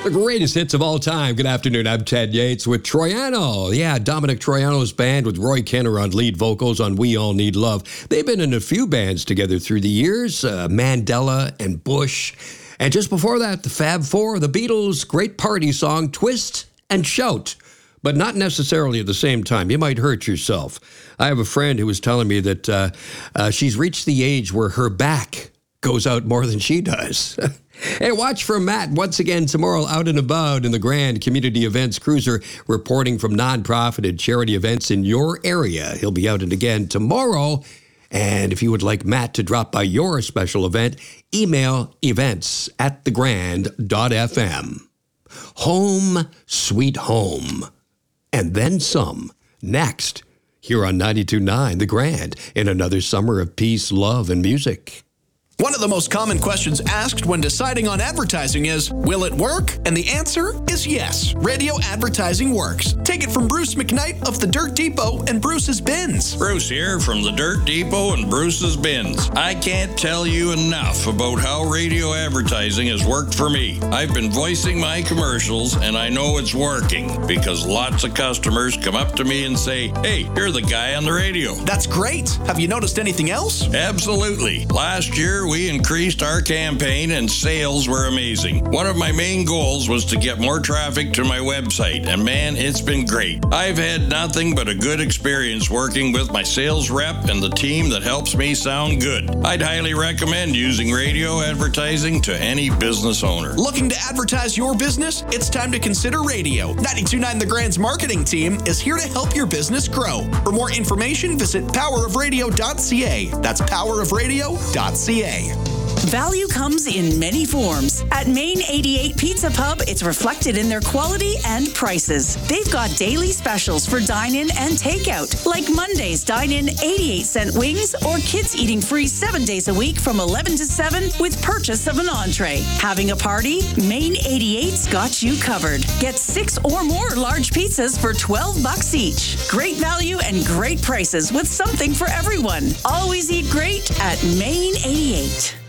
The greatest hits of all time. Good afternoon, I'm Ted Yates with Troiano. Yeah, Dominic Troiano's band with Roy Kenner on lead vocals on We All Need Love. They've been in a few bands together through the years, Mandela and Bush. And just before that, the Fab Four, the Beatles' great party song, Twist and Shout. But not necessarily at the same time. You might hurt yourself. I have a friend who was telling me that she's reached the age where her back goes out more than she does. Hey, watch for Matt once again tomorrow out and about in the Grand Community Events Cruiser, reporting from nonprofit and charity events in your area. He'll be out and again tomorrow. And if you would like Matt to drop by your special event, email events@thegrand.fm. Home, sweet home. And then some. Next, here on 92.9 The Grand, in another summer of peace, love, and music. One of the most common questions asked when deciding on advertising is, will it work? And the answer is yes. Radio advertising works. Take it from Bruce McKnight of the Dirt Depot and Bruce's Bins. Bruce here from the Dirt Depot and Bruce's Bins. I can't tell you enough about how radio advertising has worked for me. I've been voicing my commercials and I know it's working because lots of customers come up to me and say, hey, you're the guy on the radio. That's great. Have you noticed anything else? Absolutely. Last year, we increased our campaign and sales were amazing. One of my main goals was to get more traffic to my website, and man, it's been great. I've had nothing but a good experience working with my sales rep and the team that helps me sound good. I'd highly recommend using radio advertising to any business owner. Looking to advertise your business? It's time to consider radio. 92.9 The Grand's marketing team is here to help your business grow. For more information, visit powerofradio.ca. That's powerofradio.ca. Value comes in many forms. At Main 88 Pizza Pub, it's reflected in their quality and prices. They've got daily specials for dine-in and takeout, like Monday's dine-in 88-cent wings or kids eating free 7 days a week from 11 to 7 with purchase of an entree. Having a party? Main 88's got you covered. Get 6 or more large pizzas for $12 each. Great value and great prices with something for everyone. Always eat great at Main 88.